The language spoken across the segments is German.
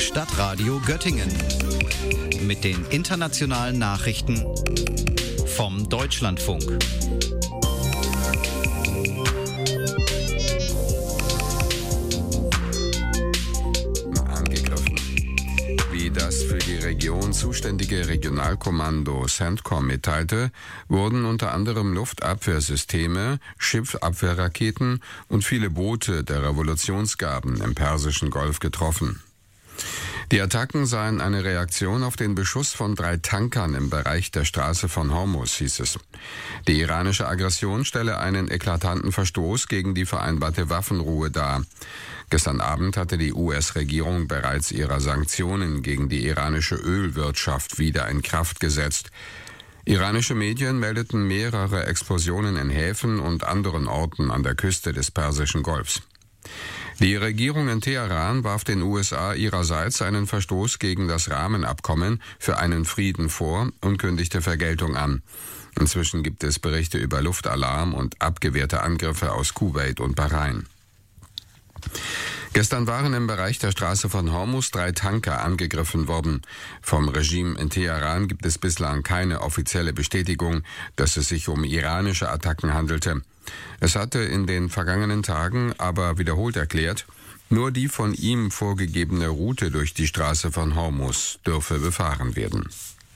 Stadtradio Göttingen mit den internationalen Nachrichten vom Deutschlandfunk. Wie das für die Region zuständige Regionalkommando CENTCOM mitteilte, wurden unter anderem Luftabwehrsysteme, Schiffabwehrraketen und viele Boote der Revolutionsgarden im Persischen Golf getroffen. Die Attacken seien eine Reaktion auf den Beschuss von 3 Tankern im Bereich der Straße von Hormuz, hieß es. Die iranische Aggression stelle einen eklatanten Verstoß gegen die vereinbarte Waffenruhe dar. Gestern Abend hatte die US-Regierung bereits ihre Sanktionen gegen die iranische Ölwirtschaft wieder in Kraft gesetzt. Iranische Medien meldeten mehrere Explosionen in Häfen und anderen Orten an der Küste des Persischen Golfs. Die Regierung in Teheran warf den USA ihrerseits einen Verstoß gegen das Rahmenabkommen für einen Frieden vor und kündigte Vergeltung an. Inzwischen gibt es Berichte über Luftalarm und abgewehrte Angriffe aus Kuwait und Bahrain. Gestern waren im Bereich der Straße von Hormuz 3 Tanker angegriffen worden. Vom Regime in Teheran gibt es bislang keine offizielle Bestätigung, dass es sich um iranische Attacken handelte. Es hatte in den vergangenen Tagen aber wiederholt erklärt, nur die von ihm vorgegebene Route durch die Straße von Hormuz dürfe befahren werden.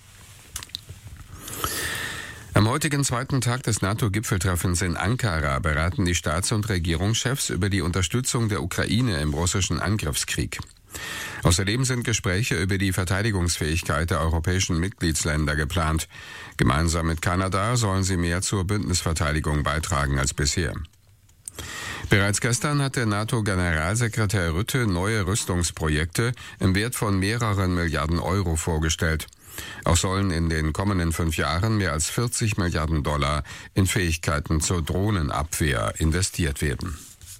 Am heutigen zweiten Tag des NATO-Gipfeltreffens in Ankara beraten die Staats- und Regierungschefs über die Unterstützung der Ukraine im russischen Angriffskrieg. Außerdem sind Gespräche über die Verteidigungsfähigkeit der europäischen Mitgliedsländer geplant. Gemeinsam mit Kanada sollen sie mehr zur Bündnisverteidigung beitragen als bisher. Bereits gestern hat der NATO-Generalsekretär Rutte neue Rüstungsprojekte im Wert von mehreren Milliarden Euro vorgestellt. Auch sollen in den kommenden 5 Jahren mehr als 40 Milliarden Dollar in Fähigkeiten zur Drohnenabwehr investiert werden.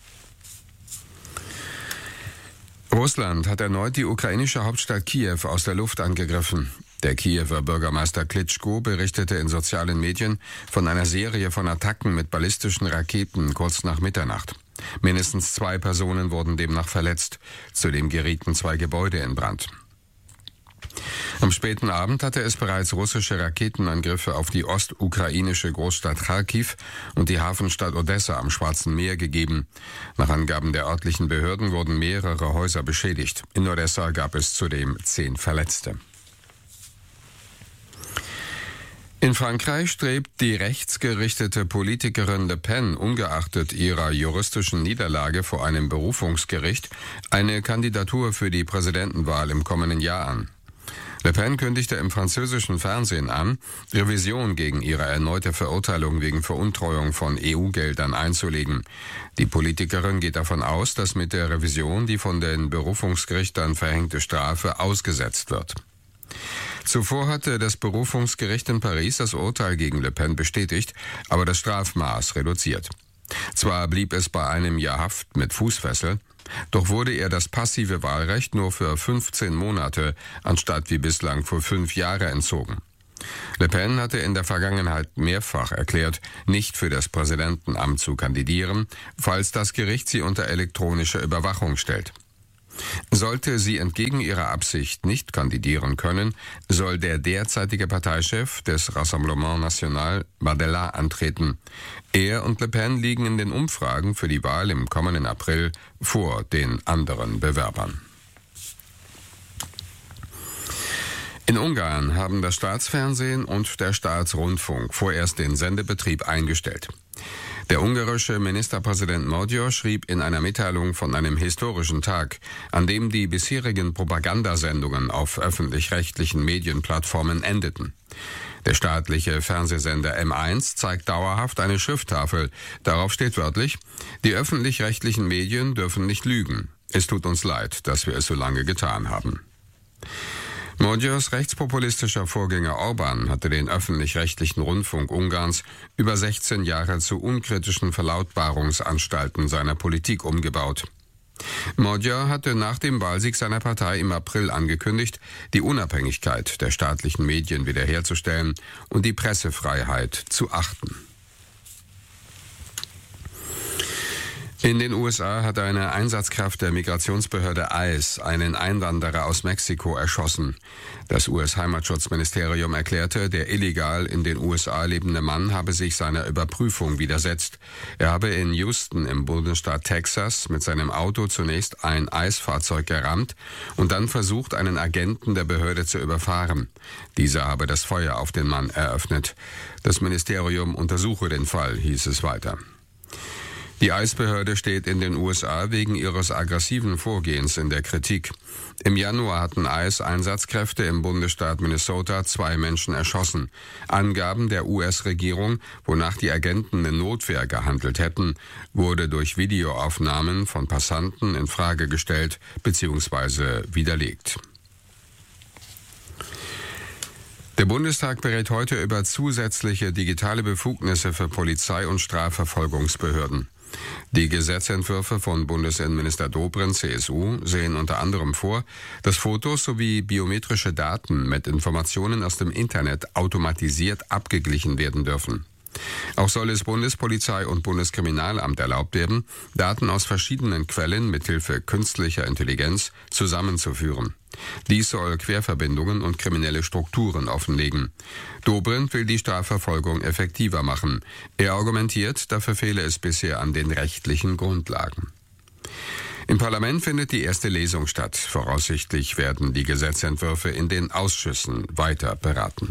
Russland hat erneut die ukrainische Hauptstadt Kiew aus der Luft angegriffen. Der Kiewer Bürgermeister Klitschko berichtete in sozialen Medien von einer Serie von Attacken mit ballistischen Raketen kurz nach Mitternacht. Mindestens 2 Personen wurden demnach verletzt. Zudem gerieten 2 Gebäude in Brand. Am späten Abend hatte es bereits russische Raketenangriffe auf die ostukrainische Großstadt Charkiw und die Hafenstadt Odessa am Schwarzen Meer gegeben. Nach Angaben der örtlichen Behörden wurden mehrere Häuser beschädigt. In Odessa gab es zudem 10 Verletzte. In Frankreich strebt die rechtsgerichtete Politikerin Le Pen ungeachtet ihrer juristischen Niederlage vor einem Berufungsgericht eine Kandidatur für die Präsidentenwahl im kommenden Jahr an. Le Pen kündigte im französischen Fernsehen an, Revision gegen ihre erneute Verurteilung wegen Veruntreuung von EU-Geldern einzulegen. Die Politikerin geht davon aus, dass mit der Revision die von den Berufungsgerichtern verhängte Strafe ausgesetzt wird. Zuvor hatte das Berufungsgericht in Paris das Urteil gegen Le Pen bestätigt, aber das Strafmaß reduziert. Zwar blieb es bei einem Jahr Haft mit Fußfessel, doch wurde ihr das passive Wahlrecht nur für 15 Monate anstatt wie bislang für 5 Jahre entzogen. Le Pen hatte in der Vergangenheit mehrfach erklärt, nicht für das Präsidentenamt zu kandidieren, falls das Gericht sie unter elektronische Überwachung stellt. Sollte sie entgegen ihrer Absicht nicht kandidieren können, soll der derzeitige Parteichef des Rassemblement National, Bardella, antreten. Er und Le Pen liegen in den Umfragen für die Wahl im kommenden April vor den anderen Bewerbern. In Ungarn haben das Staatsfernsehen und der Staatsrundfunk vorerst den Sendebetrieb eingestellt. Der ungarische Ministerpräsident Magyar schrieb in einer Mitteilung von einem historischen Tag, an dem die bisherigen Propagandasendungen auf öffentlich-rechtlichen Medienplattformen endeten. Der staatliche Fernsehsender M1 zeigt dauerhaft eine Schrifttafel. Darauf steht wörtlich: Die öffentlich-rechtlichen Medien dürfen nicht lügen. Es tut uns leid, dass wir es so lange getan haben. Magyars rechtspopulistischer Vorgänger Orbán hatte den öffentlich-rechtlichen Rundfunk Ungarns über 16 Jahre zu unkritischen Verlautbarungsanstalten seiner Politik umgebaut. Magyar hatte nach dem Wahlsieg seiner Partei im April angekündigt, die Unabhängigkeit der staatlichen Medien wiederherzustellen und die Pressefreiheit zu achten. In den USA hat eine Einsatzkraft der Migrationsbehörde ICE einen Einwanderer aus Mexiko erschossen. Das US-Heimatschutzministerium erklärte, der illegal in den USA lebende Mann habe sich seiner Überprüfung widersetzt. Er habe in Houston im Bundesstaat Texas mit seinem Auto zunächst ein ICE-Fahrzeug gerammt und dann versucht, einen Agenten der Behörde zu überfahren. Dieser habe das Feuer auf den Mann eröffnet. Das Ministerium untersuche den Fall, hieß es weiter. Die ICE-Behörde steht in den USA wegen ihres aggressiven Vorgehens in der Kritik. Im Januar hatten ICE-Einsatzkräfte im Bundesstaat Minnesota 2 Menschen erschossen. Angaben der US-Regierung, wonach die Agenten in Notwehr gehandelt hätten, wurde durch Videoaufnahmen von Passanten in Frage gestellt bzw. widerlegt. Der Bundestag berät heute über zusätzliche digitale Befugnisse für Polizei- und Strafverfolgungsbehörden. Die Gesetzentwürfe von Bundesinnenminister Dobrindt, CSU, sehen unter anderem vor, dass Fotos sowie biometrische Daten mit Informationen aus dem Internet automatisiert abgeglichen werden dürfen. Auch soll es Bundespolizei und Bundeskriminalamt erlaubt werden, Daten aus verschiedenen Quellen mithilfe künstlicher Intelligenz zusammenzuführen. Dies soll Querverbindungen und kriminelle Strukturen offenlegen. Dobrindt will die Strafverfolgung effektiver machen. Er argumentiert, dafür fehle es bisher an den rechtlichen Grundlagen. Im Parlament findet die erste Lesung statt. Voraussichtlich werden die Gesetzentwürfe in den Ausschüssen weiter beraten.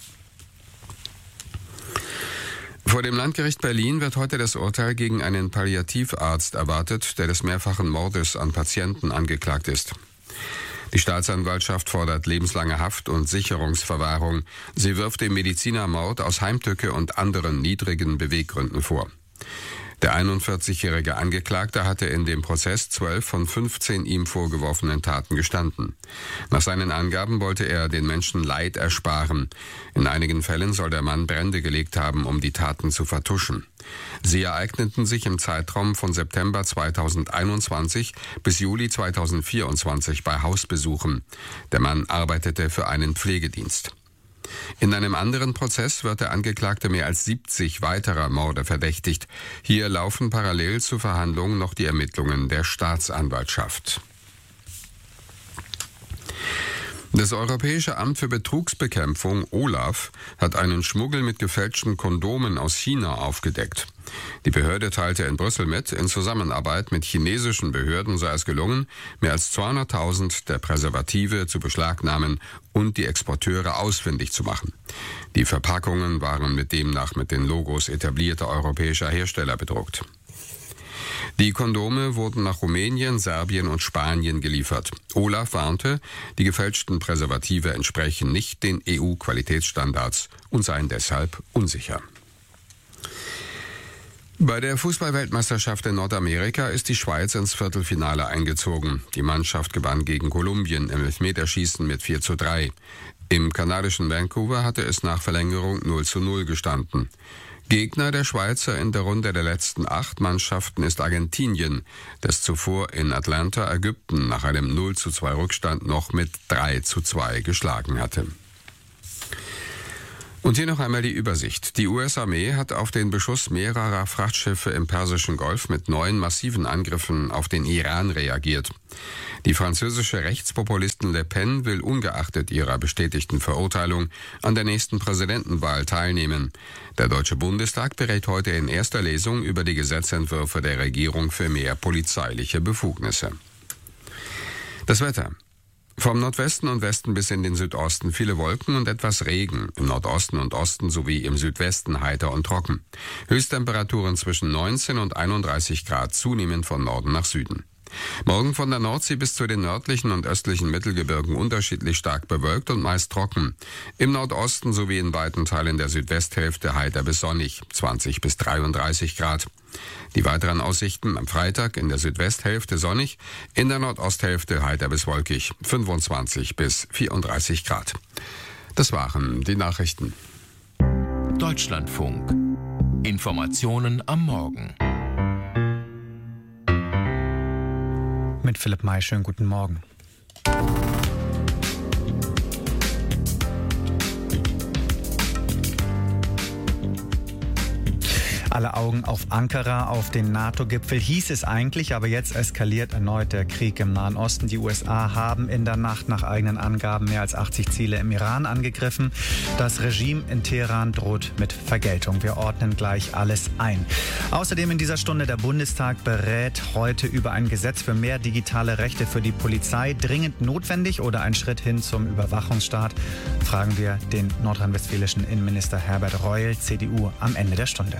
Vor dem Landgericht Berlin wird heute das Urteil gegen einen Palliativarzt erwartet, der des mehrfachen Mordes an Patienten angeklagt ist. Die Staatsanwaltschaft fordert lebenslange Haft und Sicherungsverwahrung. Sie wirft dem Mediziner Mord aus Heimtücke und anderen niedrigen Beweggründen vor. Der 41-jährige Angeklagte hatte in dem Prozess 12 von 15 ihm vorgeworfenen Taten gestanden. Nach seinen Angaben wollte er den Menschen Leid ersparen. In einigen Fällen soll der Mann Brände gelegt haben, um die Taten zu vertuschen. Sie ereigneten sich im Zeitraum von September 2021 bis Juli 2024 bei Hausbesuchen. Der Mann arbeitete für einen Pflegedienst. In einem anderen Prozess wird der Angeklagte mehr als 70 weiterer Morde verdächtigt. Hier laufen parallel zur Verhandlung noch die Ermittlungen der Staatsanwaltschaft. Das Europäische Amt für Betrugsbekämpfung, OLAF, hat einen Schmuggel mit gefälschten Kondomen aus China aufgedeckt. Die Behörde teilte in Brüssel mit, in Zusammenarbeit mit chinesischen Behörden sei es gelungen, mehr als 200.000 der Präservative zu beschlagnahmen und die Exporteure ausfindig zu machen. Die Verpackungen waren mit demnach mit den Logos etablierter europäischer Hersteller bedruckt. Die Kondome wurden nach Rumänien, Serbien und Spanien geliefert. OLAF warnte, die gefälschten Präservative entsprechen nicht den EU-Qualitätsstandards und seien deshalb unsicher. Bei der Fußball-Weltmeisterschaft in Nordamerika ist die Schweiz ins Viertelfinale eingezogen. Die Mannschaft gewann gegen Kolumbien im Elfmeterschießen mit 4:3. Im kanadischen Vancouver hatte es nach Verlängerung 0:0 gestanden. Gegner der Schweizer in der Runde der letzten 8 Mannschaften ist Argentinien, das zuvor in Atlanta Ägypten nach einem 0:2 Rückstand noch mit 3:2 geschlagen hatte. Und hier noch einmal die Übersicht. Die US-Armee hat auf den Beschuss mehrerer Frachtschiffe im Persischen Golf mit 9 massiven Angriffen auf den Iran reagiert. Die französische Rechtspopulistin Le Pen will ungeachtet ihrer bestätigten Verurteilung an der nächsten Präsidentenwahl teilnehmen. Der Deutsche Bundestag berät heute in erster Lesung über die Gesetzentwürfe der Regierung für mehr polizeiliche Befugnisse. Das Wetter. Vom Nordwesten und Westen bis in den Südosten viele Wolken und etwas Regen. Im Nordosten und Osten sowie im Südwesten heiter und trocken. Höchsttemperaturen zwischen 19 und 31 Grad, zunehmend von Norden nach Süden. Morgen von der Nordsee bis zu den nördlichen und östlichen Mittelgebirgen unterschiedlich stark bewölkt und meist trocken. Im Nordosten sowie in weiten Teilen der Südwesthälfte heiter bis sonnig, 20 bis 33 Grad. Die weiteren Aussichten am Freitag in der Südwesthälfte sonnig, in der Nordosthälfte heiter bis wolkig, 25 bis 34 Grad. Das waren die Nachrichten. Deutschlandfunk. Informationen am Morgen. Mit Philipp May, schönen guten Morgen. Alle Augen auf Ankara, auf den NATO-Gipfel, hieß es eigentlich, aber jetzt eskaliert erneut der Krieg im Nahen Osten. Die USA haben in der Nacht nach eigenen Angaben mehr als 80 Ziele im Iran angegriffen. Das Regime in Teheran droht mit Vergeltung. Wir ordnen gleich alles ein. Außerdem in dieser Stunde: Der Bundestag berät heute über ein Gesetz für mehr digitale Rechte für die Polizei. Dringend notwendig oder ein Schritt hin zum Überwachungsstaat? Fragen wir den nordrhein-westfälischen Innenminister Herbert Reul, CDU, am Ende der Stunde.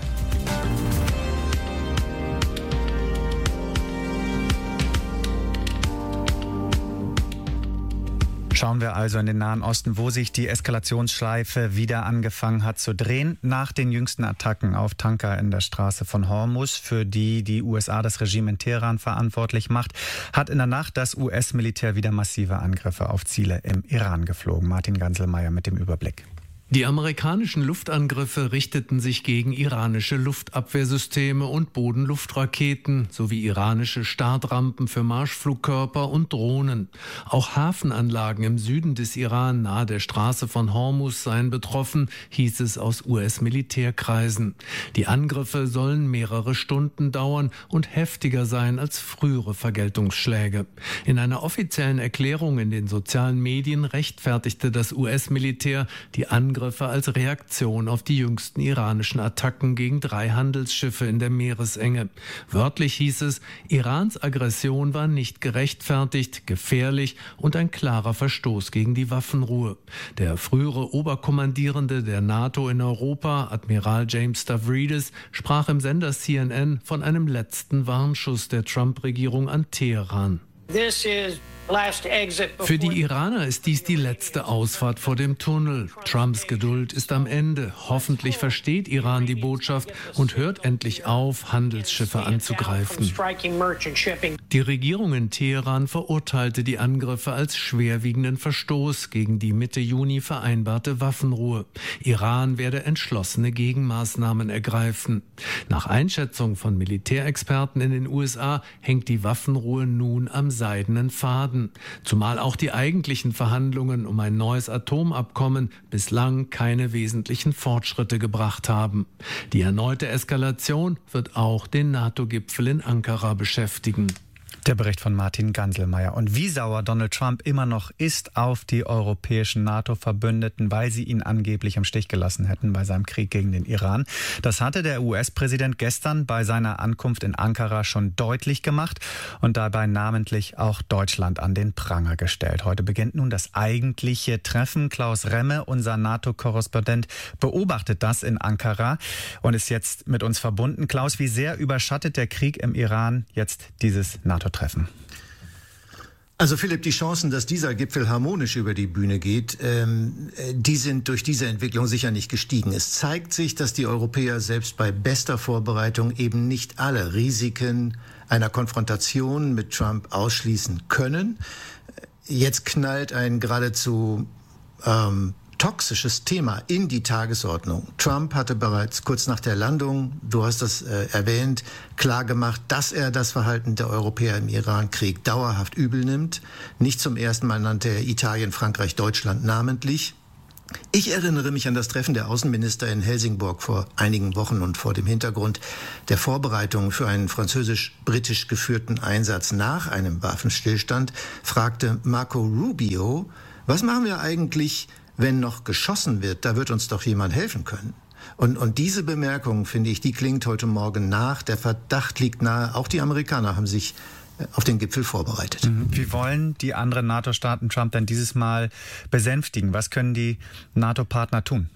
Schauen wir also in den Nahen Osten, wo sich die Eskalationsschleife wieder angefangen hat zu drehen. Nach den jüngsten Attacken auf Tanker in der Straße von Hormuz, für die die USA das Regime in Teheran verantwortlich macht, hat in der Nacht das US-Militär wieder massive Angriffe auf Ziele im Iran geflogen. Martin Ganselmeier mit dem Überblick. Die amerikanischen Luftangriffe richteten sich gegen iranische Luftabwehrsysteme und Bodenluftraketen sowie iranische Startrampen für Marschflugkörper und Drohnen. Auch Hafenanlagen im Süden des Iran nahe der Straße von Hormuz seien betroffen, hieß es aus US-Militärkreisen. Die Angriffe sollen mehrere Stunden dauern und heftiger sein als frühere Vergeltungsschläge. In einer offiziellen Erklärung in den sozialen Medien rechtfertigte das US-Militär die Angriffe als Reaktion auf die jüngsten iranischen Attacken gegen 3 Handelsschiffe in der Meeresenge. Wörtlich hieß es, Irans Aggression war nicht gerechtfertigt, gefährlich und ein klarer Verstoß gegen die Waffenruhe. Der frühere Oberkommandierende der NATO in Europa, Admiral James Stavridis, sprach im Sender CNN von einem letzten Warnschuss der Trump-Regierung an Teheran. Für die Iraner ist dies die letzte Ausfahrt vor dem Tunnel. Trumps Geduld ist am Ende. Hoffentlich versteht Iran die Botschaft und hört endlich auf, Handelsschiffe anzugreifen. Die Regierung in Teheran verurteilte die Angriffe als schwerwiegenden Verstoß gegen die Mitte Juni vereinbarte Waffenruhe. Iran werde entschlossene Gegenmaßnahmen ergreifen. Nach Einschätzung von Militärexperten in den USA hängt die Waffenruhe nun am seidenen Faden. Zumal auch die eigentlichen Verhandlungen um ein neues Atomabkommen bislang keine wesentlichen Fortschritte gebracht haben. Die erneute Eskalation wird auch den NATO-Gipfel in Ankara beschäftigen. Der Bericht von Martin Ganselmeier. Und wie sauer Donald Trump immer noch ist auf die europäischen NATO-Verbündeten, weil sie ihn angeblich im Stich gelassen hätten bei seinem Krieg gegen den Iran. Das hatte der US-Präsident gestern bei seiner Ankunft in Ankara schon deutlich gemacht und dabei namentlich auch Deutschland an den Pranger gestellt. Heute beginnt nun das eigentliche Treffen. Klaus Remme, unser NATO-Korrespondent, beobachtet das in Ankara und ist jetzt mit uns verbunden. Klaus, wie sehr überschattet der Krieg im Iran jetzt dieses NATO-Treffen? Also Philipp, die Chancen, dass dieser Gipfel harmonisch über die Bühne geht, die sind durch diese Entwicklung sicher nicht gestiegen. Es zeigt sich, dass die Europäer selbst bei bester Vorbereitung eben nicht alle Risiken einer Konfrontation mit Trump ausschließen können. Jetzt knallt ein geradezu toxisches Thema in die Tagesordnung. Trump hatte bereits kurz nach der Landung, du hast das erwähnt, klargemacht, dass er das Verhalten der Europäer im Irankrieg dauerhaft übel nimmt. Nicht zum ersten Mal nannte er Italien, Frankreich, Deutschland namentlich. Ich erinnere mich an das Treffen der Außenminister in Helsingborg vor einigen Wochen und vor dem Hintergrund der Vorbereitungen für einen französisch-britisch geführten Einsatz nach einem Waffenstillstand, fragte Marco Rubio, was machen wir eigentlich, wenn noch geschossen wird, da wird uns doch jemand helfen können. Und diese Bemerkung, finde ich, die klingt heute Morgen nach. Der Verdacht liegt nahe, auch die Amerikaner haben sich auf den Gipfel vorbereitet. Wie wollen die anderen NATO-Staaten Trump denn dieses Mal besänftigen? Was können die NATO-Partner tun?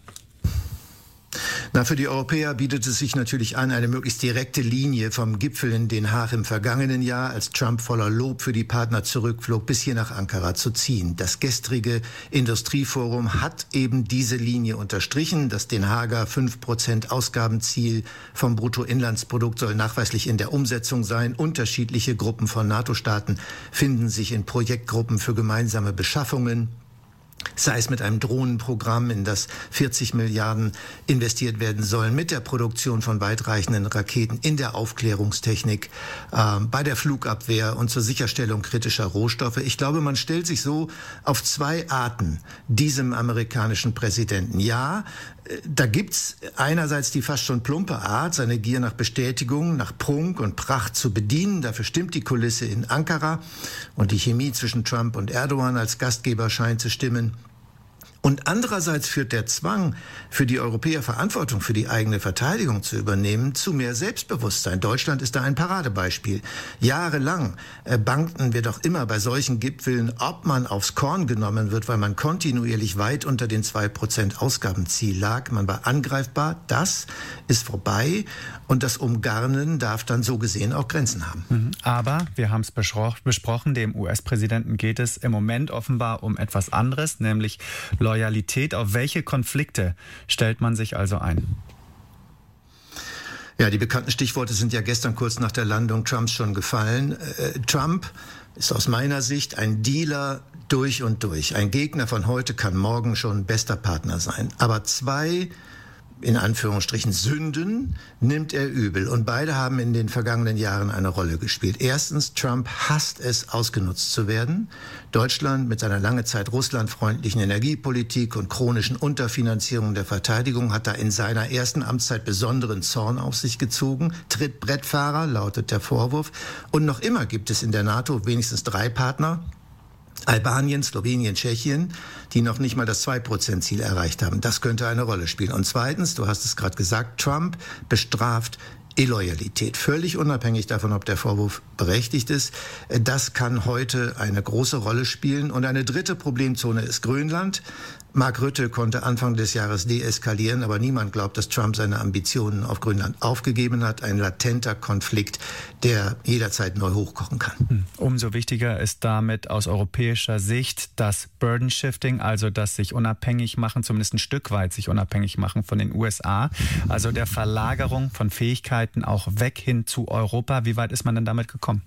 Na, für die Europäer bietet es sich natürlich an, eine möglichst direkte Linie vom Gipfel in Den Haag im vergangenen Jahr, als Trump voller Lob für die Partner zurückflog, bis hier nach Ankara zu ziehen. Das gestrige Industrieforum hat eben diese Linie unterstrichen. Das Den Haager 5% Ausgabenziel vom Bruttoinlandsprodukt soll nachweislich in der Umsetzung sein. Unterschiedliche Gruppen von NATO-Staaten finden sich in Projektgruppen für gemeinsame Beschaffungen. sei es mit einem Drohnenprogramm, in das 40 Milliarden investiert werden sollen, mit der Produktion von weitreichenden Raketen, in der Aufklärungstechnik, bei der Flugabwehr und zur Sicherstellung kritischer Rohstoffe. Ich glaube, man stellt sich so auf zwei Arten diesem amerikanischen Präsidenten. Ja, da gibt's einerseits die fast schon plumpe Art, seine Gier nach Bestätigung, nach Prunk und Pracht zu bedienen. Dafür stimmt die Kulisse in Ankara und die Chemie zwischen Trump und Erdogan als Gastgeber scheint zu stimmen. Und andererseits führt der Zwang, für die Europäer Verantwortung für die eigene Verteidigung zu übernehmen, zu mehr Selbstbewusstsein. Deutschland ist da ein Paradebeispiel. Jahrelang bangten wir doch immer bei solchen Gipfeln, ob man aufs Korn genommen wird, weil man kontinuierlich weit unter den 2% Ausgabenziel lag. Man war angreifbar. Das ist vorbei. Und das Umgarnen darf dann so gesehen auch Grenzen haben. Aber wir haben es besprochen, dem US-Präsidenten geht es im Moment offenbar um etwas anderes, nämlich Loyalität. Auf welche Konflikte stellt man sich also ein? Ja, die bekannten Stichworte sind ja gestern kurz nach der Landung Trumps schon gefallen. Trump ist aus meiner Sicht ein Dealer durch und durch. Ein Gegner von heute kann morgen schon bester Partner sein. Aber zwei, in Anführungsstrichen, Sünden nimmt er übel. Und beide haben in den vergangenen Jahren eine Rolle gespielt. Erstens, Trump hasst es, ausgenutzt zu werden. Deutschland mit seiner lange Zeit russlandfreundlichen Energiepolitik und chronischen Unterfinanzierung der Verteidigung hat da in seiner ersten Amtszeit besonderen Zorn auf sich gezogen. Trittbrettfahrer lautet der Vorwurf. Und noch immer gibt es in der NATO wenigstens 3 Partner, Albanien, Slowenien, Tschechien, die noch nicht mal das 2%-Ziel erreicht haben. Das könnte eine Rolle spielen. Und zweitens, du hast es gerade gesagt, Trump bestraft Illoyalität. Völlig unabhängig davon, ob der Vorwurf berechtigt ist. Das kann heute eine große Rolle spielen. Und eine dritte Problemzone ist Grönland. Mark Rutte konnte Anfang des Jahres deeskalieren, aber niemand glaubt, dass Trump seine Ambitionen auf Grönland aufgegeben hat. Ein latenter Konflikt, der jederzeit neu hochkochen kann. Umso wichtiger ist damit aus europäischer Sicht das Burden Shifting, also das sich unabhängig machen, zumindest ein Stück weit sich unabhängig machen von den USA, also der Verlagerung von Fähigkeiten auch weg hin zu Europa. Wie weit ist man denn damit gekommen?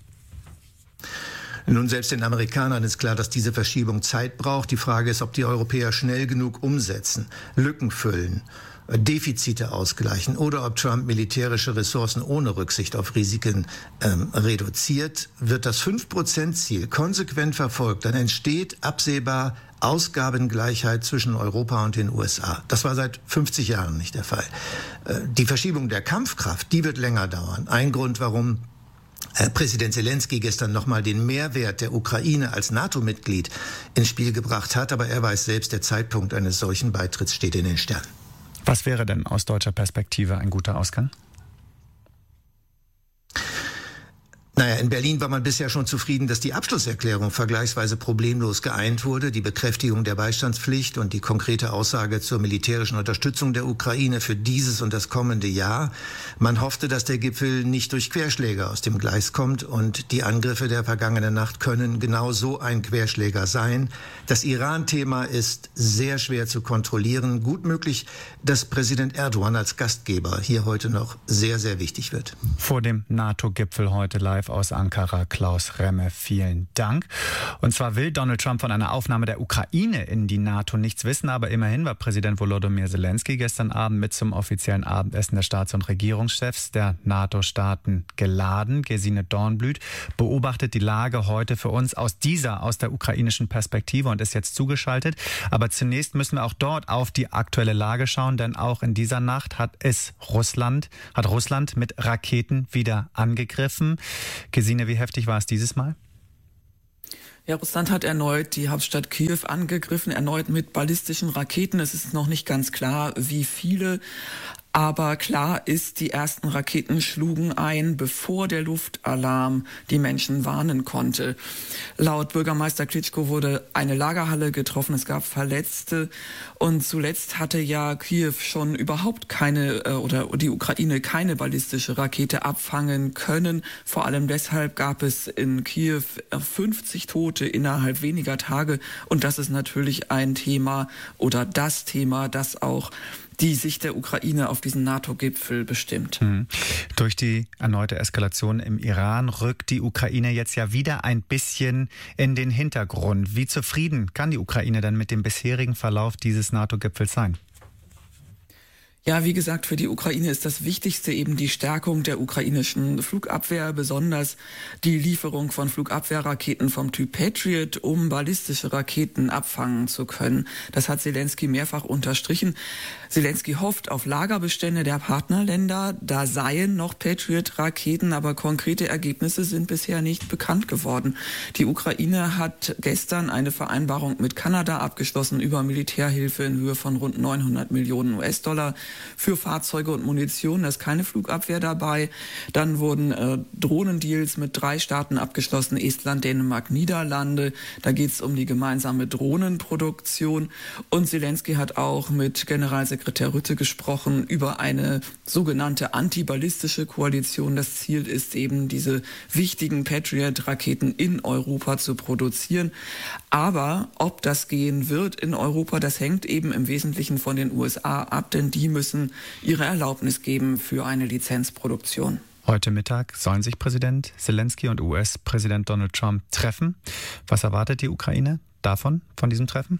Nun, selbst den Amerikanern ist klar, dass diese Verschiebung Zeit braucht. Die Frage ist, ob die Europäer schnell genug umsetzen, Lücken füllen, Defizite ausgleichen oder ob Trump militärische Ressourcen ohne Rücksicht auf Risiken reduziert. Wird das 5%-Ziel konsequent verfolgt, dann entsteht absehbar Ausgabengleichheit zwischen Europa und den USA. Das war seit 50 Jahren nicht der Fall. Die Verschiebung der Kampfkraft, die wird länger dauern. Ein Grund, warum Präsident Zelensky gestern nochmal den Mehrwert der Ukraine als NATO-Mitglied ins Spiel gebracht hat. Aber er weiß selbst, der Zeitpunkt eines solchen Beitritts steht in den Sternen. Was wäre denn aus deutscher Perspektive ein guter Ausgang? Naja, in Berlin war man bisher schon zufrieden, dass die Abschlusserklärung vergleichsweise problemlos geeint wurde. Die Bekräftigung der Beistandspflicht und die konkrete Aussage zur militärischen Unterstützung der Ukraine für dieses und das kommende Jahr. Man hoffte, dass der Gipfel nicht durch Querschläger aus dem Gleis kommt. Und die Angriffe der vergangenen Nacht können genau so ein Querschläger sein. Das Iran-Thema ist sehr schwer zu kontrollieren. Gut möglich, dass Präsident Erdogan als Gastgeber hier heute noch sehr, sehr wichtig wird. Vor dem NATO-Gipfel heute live aus Ankara, Klaus Remme, vielen Dank. Und zwar will Donald Trump von einer Aufnahme der Ukraine in die NATO nichts wissen, aber immerhin war Präsident Volodymyr Zelensky gestern Abend mit zum offiziellen Abendessen der Staats- und Regierungschefs der NATO-Staaten geladen. Gesine Dornblüt beobachtet die Lage heute für uns aus der ukrainischen Perspektive und ist jetzt zugeschaltet. Aber zunächst müssen wir auch dort auf die aktuelle Lage schauen, denn auch in dieser Nacht hat Russland mit Raketen wieder angegriffen. Gesine, wie heftig war es dieses Mal? Ja, Russland hat erneut die Hauptstadt Kiew angegriffen, erneut mit ballistischen Raketen. Es ist noch nicht ganz klar, wie viele. Aber klar ist, die ersten Raketen schlugen ein, bevor der Luftalarm die Menschen warnen konnte. Laut Bürgermeister Klitschko wurde eine Lagerhalle getroffen, es gab Verletzte und zuletzt hatte ja Kiew schon überhaupt oder die Ukraine keine ballistische Rakete abfangen können. Vor allem deshalb gab es in Kiew 50 Tote innerhalb weniger Tage und das ist natürlich ein Thema oder das Thema, das auch die Sicht der Ukraine auf diesen NATO-Gipfel bestimmt. Durch die erneute Eskalation im Iran rückt die Ukraine jetzt ja wieder ein bisschen in den Hintergrund. Wie zufrieden kann die Ukraine denn mit dem bisherigen Verlauf dieses NATO-Gipfels sein? Ja, wie gesagt, für die Ukraine ist das Wichtigste eben die Stärkung der ukrainischen Flugabwehr, besonders die Lieferung von Flugabwehrraketen vom Typ Patriot, um ballistische Raketen abfangen zu können. Das hat Zelensky mehrfach unterstrichen. Zelensky hofft auf Lagerbestände der Partnerländer. Da seien noch Patriot-Raketen, aber konkrete Ergebnisse sind bisher nicht bekannt geworden. Die Ukraine hat gestern eine Vereinbarung mit Kanada abgeschlossen über Militärhilfe in Höhe von rund 900 Millionen US-Dollar. Für Fahrzeuge und Munition, da ist keine Flugabwehr dabei. Dann wurden Drohnendeals mit 3 Staaten abgeschlossen, Estland, Dänemark, Niederlande. Da geht es um die gemeinsame Drohnenproduktion. Und Zelensky hat auch mit Generalsekretär Rutte gesprochen über eine sogenannte antiballistische Koalition. Das Ziel ist eben, diese wichtigen Patriot-Raketen in Europa zu produzieren. Aber ob das gehen wird in Europa, das hängt eben im Wesentlichen von den USA ab, denn die müssen ihre Erlaubnis geben für eine Lizenzproduktion. Heute Mittag sollen sich Präsident Zelensky und US-Präsident Donald Trump treffen. Was erwartet die Ukraine davon, von diesem Treffen?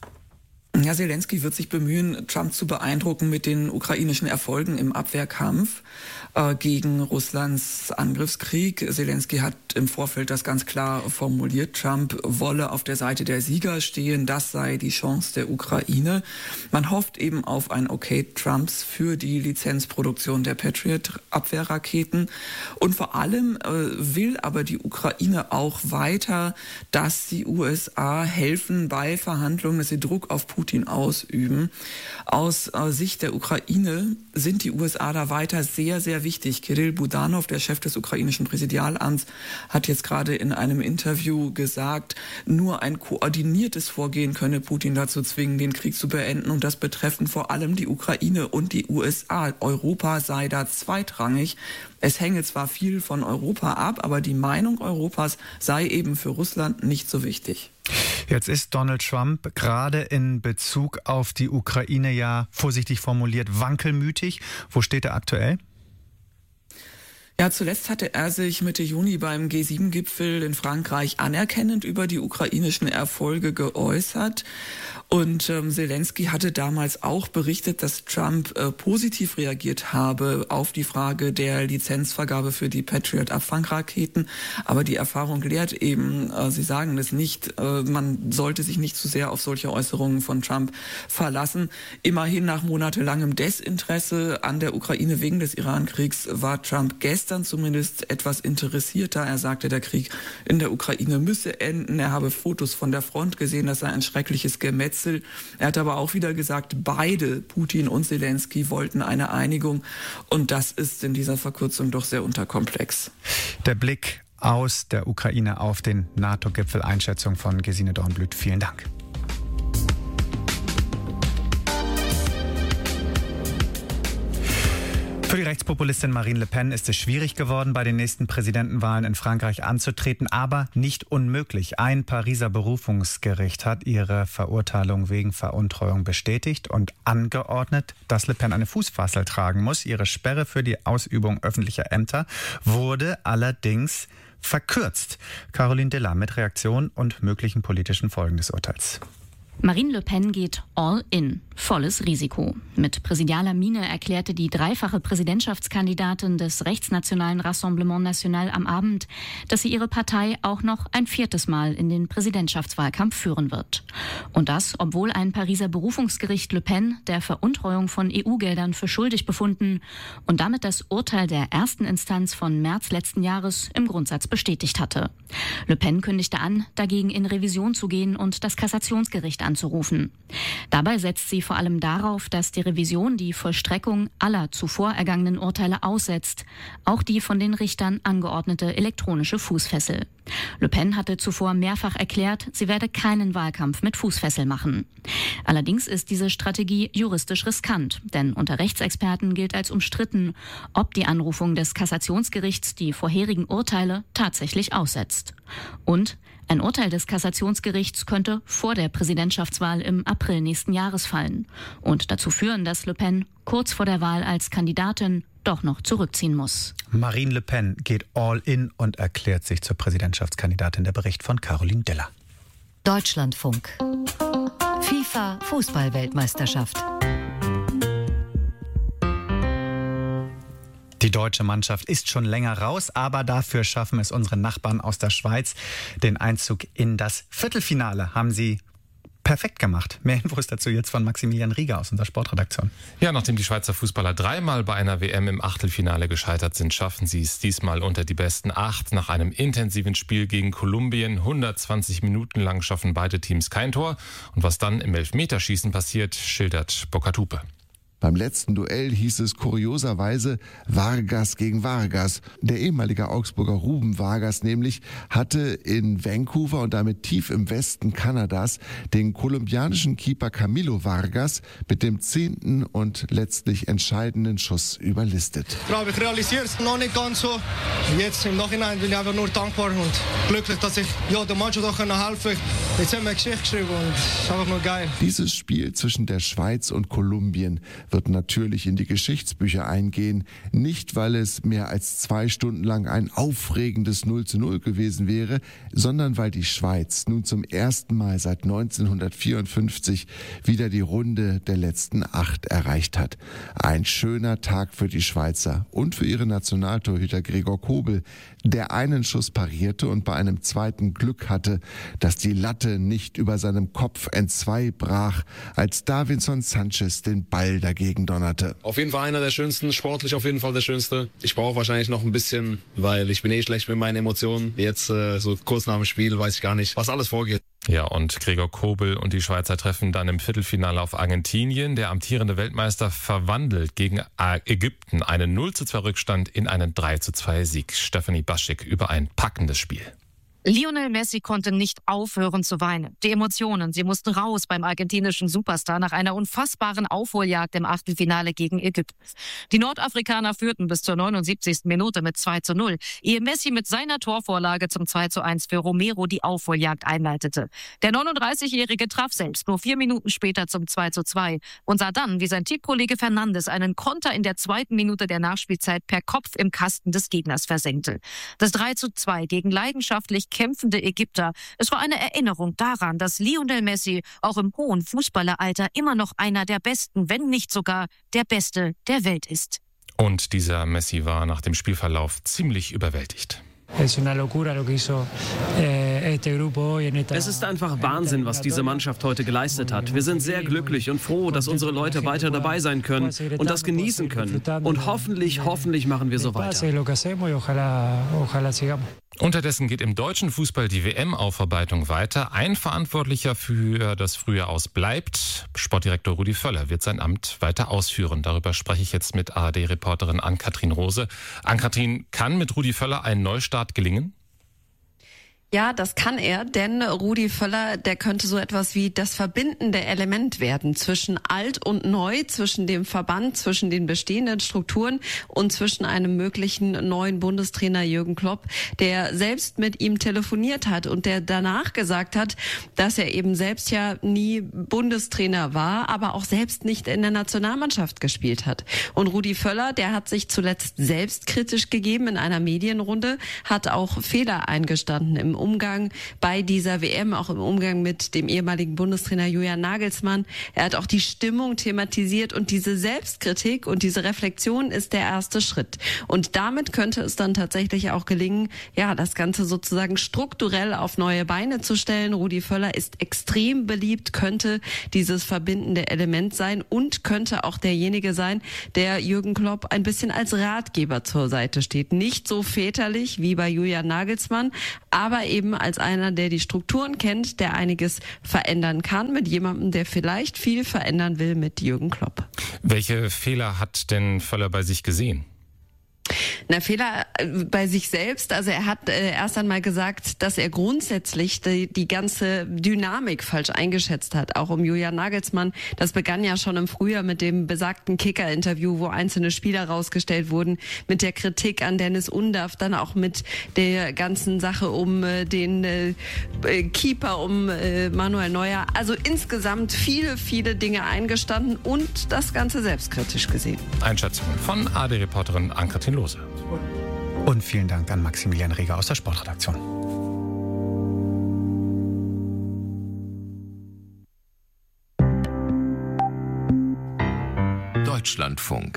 Ja, Zelensky wird sich bemühen, Trump zu beeindrucken mit den ukrainischen Erfolgen im Abwehrkampf gegen Russlands Angriffskrieg. Zelensky hat im Vorfeld das ganz klar formuliert. Trump wolle auf der Seite der Sieger stehen. Das sei die Chance der Ukraine. Man hofft eben auf ein Okay Trumps für die Lizenzproduktion der Patriot-Abwehrraketen. Und vor allem will aber die Ukraine auch weiter, dass die USA helfen bei Verhandlungen, dass sie Druck auf Putin ausüben. Aus Sicht der Ukraine sind die USA da weiter sehr, sehr wichtig. Kirill Budanov, der Chef des ukrainischen Präsidialamts, hat jetzt gerade in einem Interview gesagt, nur ein koordiniertes Vorgehen könne Putin dazu zwingen, den Krieg zu beenden. Und das betreffen vor allem die Ukraine und die USA. Europa sei da zweitrangig. Es hänge zwar viel von Europa ab, aber die Meinung Europas sei eben für Russland nicht so wichtig. Jetzt ist Donald Trump gerade in Bezug auf die Ukraine ja vorsichtig formuliert wankelmütig. Wo steht er aktuell? Ja, zuletzt hatte er sich Mitte Juni beim G7-Gipfel in Frankreich anerkennend über die ukrainischen Erfolge geäußert. Und Zelensky hatte damals auch berichtet, dass Trump positiv reagiert habe auf die Frage der Lizenzvergabe für die Patriot-Abfangraketen. Aber die Erfahrung lehrt eben, Sie sagen es nicht, man sollte sich nicht zu sehr auf solche Äußerungen von Trump verlassen. Immerhin nach monatelangem Desinteresse an der Ukraine wegen des Iran-Kriegs war Trump gestern zumindest etwas interessierter. Er sagte, der Krieg in der Ukraine müsse enden. Er habe Fotos von der Front gesehen, das sei ein schreckliches Gemetzel. Er hat aber auch wieder gesagt, beide, Putin und Zelensky, wollten eine Einigung. Und das ist in dieser Verkürzung doch sehr unterkomplex. Der Blick aus der Ukraine auf den NATO-Gipfel. Einschätzung von Gesine Dornblüt. Vielen Dank. Für die Rechtspopulistin Marine Le Pen ist es schwierig geworden, bei den nächsten Präsidentenwahlen in Frankreich anzutreten, aber nicht unmöglich. Ein Pariser Berufungsgericht hat ihre Verurteilung wegen Veruntreuung bestätigt und angeordnet, dass Le Pen eine Fußfessel tragen muss. Ihre Sperre für die Ausübung öffentlicher Ämter wurde allerdings verkürzt. Caroline Della mit Reaktion und möglichen politischen Folgen des Urteils. Marine Le Pen geht all in, volles Risiko. Mit präsidialer Miene erklärte die dreifache Präsidentschaftskandidatin des rechtsnationalen Rassemblement National am Abend, dass sie ihre Partei auch noch ein 4. Mal in den Präsidentschaftswahlkampf führen wird. Und das, obwohl ein Pariser Berufungsgericht Le Pen der Veruntreuung von EU-Geldern für schuldig befunden und damit das Urteil der ersten Instanz von März letzten Jahres im Grundsatz bestätigt hatte. Le Pen kündigte an, dagegen in Revision zu gehen und das Kassationsgericht anzurufen. Dabei setzt sie vor allem darauf, dass die Revision die Vollstreckung aller zuvor ergangenen Urteile aussetzt, auch die von den Richtern angeordnete elektronische Fußfessel. Le Pen hatte zuvor mehrfach erklärt, sie werde keinen Wahlkampf mit Fußfessel machen. Allerdings ist diese Strategie juristisch riskant, denn unter Rechtsexperten gilt als umstritten, ob die Anrufung des Kassationsgerichts die vorherigen Urteile tatsächlich aussetzt. Und Ein Urteil des Kassationsgerichts könnte vor der Präsidentschaftswahl im April nächsten Jahres fallen und dazu führen, dass Le Pen kurz vor der Wahl als Kandidatin doch noch zurückziehen muss. Marine Le Pen geht all in und erklärt sich zur Präsidentschaftskandidatin. Der Bericht von Caroline Diller. Deutschlandfunk. FIFA Fußball-Weltmeisterschaft. Die deutsche Mannschaft ist schon länger raus, aber dafür schaffen es unsere Nachbarn aus der Schweiz. Den Einzug in das Viertelfinale haben sie perfekt gemacht. Mehr Infos dazu jetzt von Maximilian Rieger aus unserer Sportredaktion. Ja, nachdem die Schweizer Fußballer dreimal bei einer WM im Achtelfinale gescheitert sind, schaffen sie es diesmal unter die besten 8. Nach einem intensiven Spiel gegen Kolumbien. 120 Minuten lang schaffen beide Teams kein Tor. Und was dann im Elfmeterschießen passiert, schildert Bokatupe. Beim letzten Duell hieß es kurioserweise Vargas gegen Vargas. Der ehemalige Augsburger Ruben Vargas nämlich hatte in Vancouver und damit tief im Westen Kanadas den kolumbianischen Keeper Camilo Vargas mit dem 10. und letztlich entscheidenden Schuss überlistet. Ich glaube, ich realisiere es noch nicht ganz so. Jetzt im Nachhinein bin ich einfach nur dankbar und glücklich, dass ich der Mannschaft auch helfen konnte. Jetzt haben wir eine Geschichte geschrieben und es ist einfach nur geil. Dieses Spiel zwischen der Schweiz und Kolumbien wird natürlich in die Geschichtsbücher eingehen. Nicht, weil es mehr als 2 Stunden lang ein aufregendes 0:0 gewesen wäre, sondern weil die Schweiz nun zum ersten Mal seit 1954 wieder die Runde der letzten 8 erreicht hat. Ein schöner Tag für die Schweizer und für ihre Nationaltorhüter Gregor Kobel, der einen Schuss parierte und bei einem zweiten Glück hatte, dass die Latte nicht über seinem Kopf entzwei brach, als Davinson Sanchez den Ball dagegen donnerte. Auf jeden Fall einer der schönsten, sportlich auf jeden Fall der schönste. Ich brauche wahrscheinlich noch ein bisschen, weil ich bin schlecht mit meinen Emotionen. Jetzt so kurz nach dem Spiel weiß ich gar nicht, was alles vorgeht. Ja, und Gregor Kobel und die Schweizer treffen dann im Viertelfinale auf Argentinien. Der amtierende Weltmeister verwandelt gegen Ägypten einen 0:2 Rückstand in einen 3:2 Sieg. Stephanie Baschik über ein packendes Spiel. Lionel Messi konnte nicht aufhören zu weinen. Die Emotionen, sie mussten raus beim argentinischen Superstar nach einer unfassbaren Aufholjagd im Achtelfinale gegen Ägypten. Die Nordafrikaner führten bis zur 79. Minute mit 2:0, ehe Messi mit seiner Torvorlage zum 2:1 für Romero die Aufholjagd einleitete. Der 39-Jährige traf selbst nur 4 Minuten später zum 2:2 und sah dann, wie sein Teamkollege Fernandes einen Konter in der 2. Minute der Nachspielzeit per Kopf im Kasten des Gegners versenkte. Das 3:2 gegen leidenschaftlich kämpfende Ägypter. Es war eine Erinnerung daran, dass Lionel Messi auch im hohen Fußballeralter immer noch einer der Besten, wenn nicht sogar der Beste der Welt ist. Und dieser Messi war nach dem Spielverlauf ziemlich überwältigt. Es ist einfach Wahnsinn, was diese Mannschaft heute geleistet hat. Wir sind sehr glücklich und froh, dass unsere Leute weiter dabei sein können und das genießen können. Und hoffentlich machen wir so weiter. Unterdessen geht im deutschen Fußball die WM-Aufarbeitung weiter. Ein Verantwortlicher für das frühe Aus bleibt. Sportdirektor Rudi Völler wird sein Amt weiter ausführen. Darüber spreche ich jetzt mit ARD-Reporterin Ann-Kathrin Rose. Ann-Kathrin, kann mit Rudi Völler ein Neustart gelingen? Ja, das kann er, denn Rudi Völler, der könnte so etwas wie das verbindende Element werden zwischen alt und neu, zwischen dem Verband, zwischen den bestehenden Strukturen und zwischen einem möglichen neuen Bundestrainer Jürgen Klopp, der selbst mit ihm telefoniert hat und der danach gesagt hat, dass er eben selbst ja nie Bundestrainer war, aber auch selbst nicht in der Nationalmannschaft gespielt hat. Und Rudi Völler, der hat sich zuletzt selbstkritisch gegeben in einer Medienrunde, hat auch Fehler eingestanden im Umgang bei dieser WM, auch im Umgang mit dem ehemaligen Bundestrainer Julian Nagelsmann. Er hat auch die Stimmung thematisiert und diese Selbstkritik und diese Reflexion ist der erste Schritt. Und damit könnte es dann tatsächlich auch gelingen, ja, das Ganze sozusagen strukturell auf neue Beine zu stellen. Rudi Völler ist extrem beliebt, könnte dieses verbindende Element sein und könnte auch derjenige sein, der Jürgen Klopp ein bisschen als Ratgeber zur Seite steht. Nicht so väterlich wie bei Julian Nagelsmann, aber eben als einer, der die Strukturen kennt, der einiges verändern kann, mit jemandem, der vielleicht viel verändern will, mit Jürgen Klopp. Welche Fehler hat denn Völler bei sich gesehen? Na, Fehler bei sich selbst. Also er hat erst einmal gesagt, dass er grundsätzlich die ganze Dynamik falsch eingeschätzt hat, auch um Julian Nagelsmann. Das begann ja schon im Frühjahr mit dem besagten Kicker-Interview, wo einzelne Spieler rausgestellt wurden, mit der Kritik an Dennis Undaff, dann auch mit der ganzen Sache um den Keeper, um Manuel Neuer. Also insgesamt viele Dinge eingestanden und das Ganze selbstkritisch gesehen. Einschätzungen von AD-Reporterin Ann-Kathrin Lohse. Und vielen Dank an Maximilian Reger aus der Sportredaktion. Deutschlandfunk.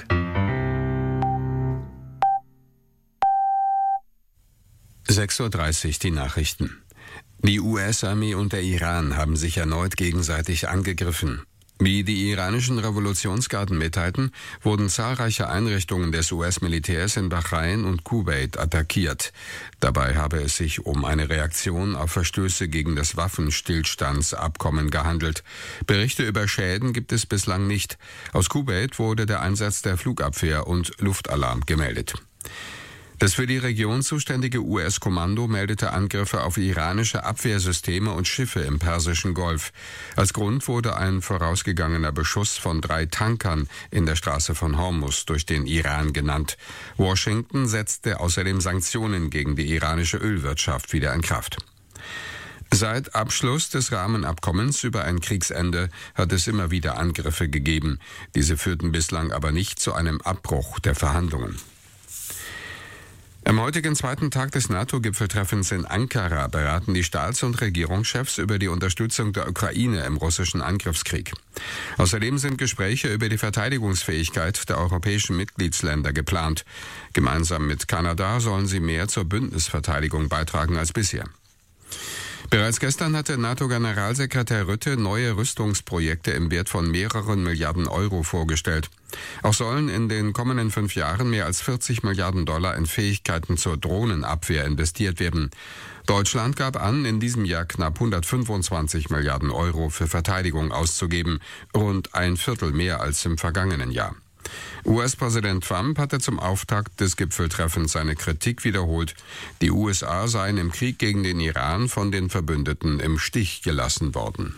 (6:30 Uhr) die Nachrichten. Die US-Armee und der Iran haben sich erneut gegenseitig angegriffen. Wie die iranischen Revolutionsgarden mitteilten, wurden zahlreiche Einrichtungen des US-Militärs in Bahrain und Kuwait attackiert. Dabei habe es sich um eine Reaktion auf Verstöße gegen das Waffenstillstandsabkommen gehandelt. Berichte über Schäden gibt es bislang nicht. Aus Kuwait wurde der Einsatz der Flugabwehr und Luftalarm gemeldet. Das für die Region zuständige US-Kommando meldete Angriffe auf iranische Abwehrsysteme und Schiffe im Persischen Golf. Als Grund wurde ein vorausgegangener Beschuss von 3 Tankern in der Straße von Hormuz durch den Iran genannt. Washington setzte außerdem Sanktionen gegen die iranische Ölwirtschaft wieder in Kraft. Seit Abschluss des Rahmenabkommens über ein Kriegsende hat es immer wieder Angriffe gegeben. Diese führten bislang aber nicht zu einem Abbruch der Verhandlungen. Am heutigen zweiten Tag des NATO-Gipfeltreffens in Ankara beraten die Staats- und Regierungschefs über die Unterstützung der Ukraine im russischen Angriffskrieg. Außerdem sind Gespräche über die Verteidigungsfähigkeit der europäischen Mitgliedsländer geplant. Gemeinsam mit Kanada sollen sie mehr zur Bündnisverteidigung beitragen als bisher. Bereits gestern hatte NATO-Generalsekretär Rutte neue Rüstungsprojekte im Wert von mehreren Milliarden Euro vorgestellt. Auch sollen in den kommenden 5 Jahren mehr als 40 Milliarden Dollar in Fähigkeiten zur Drohnenabwehr investiert werden. Deutschland gab an, in diesem Jahr knapp 125 Milliarden Euro für Verteidigung auszugeben, rund 1/4 mehr als im vergangenen Jahr. US-Präsident Trump hatte zum Auftakt des Gipfeltreffens seine Kritik wiederholt. Die USA seien im Krieg gegen den Iran von den Verbündeten im Stich gelassen worden.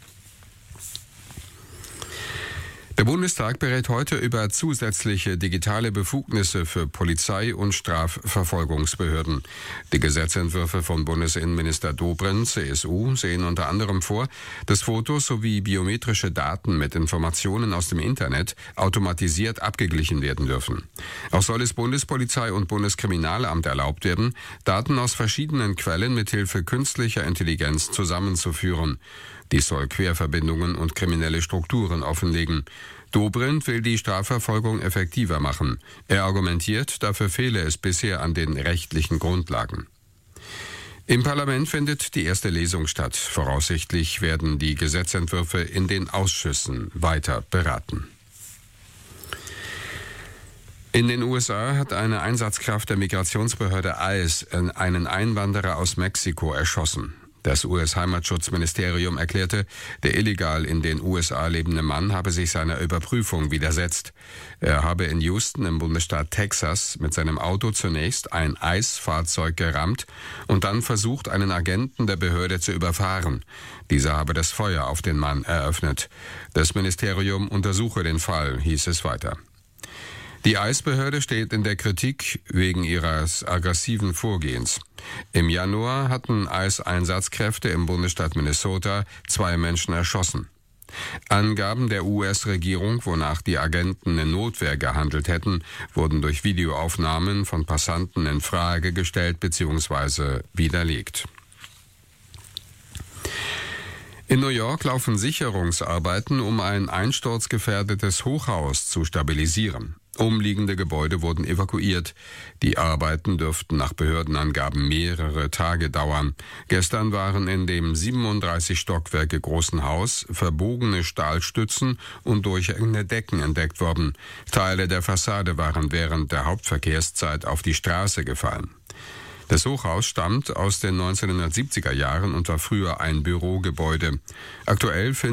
Der Bundestag berät heute über zusätzliche digitale Befugnisse für Polizei und Strafverfolgungsbehörden. Die Gesetzentwürfe von Bundesinnenminister Dobrindt, CSU, sehen unter anderem vor, dass Fotos sowie biometrische Daten mit Informationen aus dem Internet automatisiert abgeglichen werden dürfen. Auch soll es Bundespolizei und Bundeskriminalamt erlaubt werden, Daten aus verschiedenen Quellen mithilfe künstlicher Intelligenz zusammenzuführen. Dies soll Querverbindungen und kriminelle Strukturen offenlegen. Dobrindt will die Strafverfolgung effektiver machen. Er argumentiert, dafür fehle es bisher an den rechtlichen Grundlagen. Im Parlament findet die erste Lesung statt. Voraussichtlich werden die Gesetzentwürfe in den Ausschüssen weiter beraten. In den USA hat eine Einsatzkraft der Migrationsbehörde ICE einen Einwanderer aus Mexiko erschossen. Das US-Heimatschutzministerium erklärte, der illegal in den USA lebende Mann habe sich seiner Überprüfung widersetzt. Er habe in Houston im Bundesstaat Texas mit seinem Auto zunächst ein ICE-Fahrzeug gerammt und dann versucht, einen Agenten der Behörde zu überfahren. Dieser habe das Feuer auf den Mann eröffnet. Das Ministerium untersuche den Fall, hieß es weiter. Die ICE-Behörde steht in der Kritik wegen ihres aggressiven Vorgehens. Im Januar hatten ICE-Einsatzkräfte im Bundesstaat Minnesota 2 Menschen erschossen. Angaben der US-Regierung, wonach die Agenten in Notwehr gehandelt hätten, wurden durch Videoaufnahmen von Passanten in Frage gestellt bzw. widerlegt. In New York laufen Sicherungsarbeiten, um ein einsturzgefährdetes Hochhaus zu stabilisieren. Umliegende Gebäude wurden evakuiert. Die Arbeiten dürften nach Behördenangaben mehrere Tage dauern. Gestern waren in dem 37 Stockwerke großen Haus verbogene Stahlstützen und durchhängende Decken entdeckt worden. Teile der Fassade waren während der Hauptverkehrszeit auf die Straße gefallen. Das Hochhaus stammt aus den 1970er Jahren und war früher ein Bürogebäude. Aktuell